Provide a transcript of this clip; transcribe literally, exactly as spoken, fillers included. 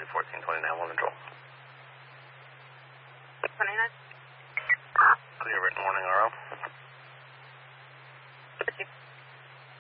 Charlie fourteen twenty-nine, one control. twenty-nine. Clear, written warning, R O.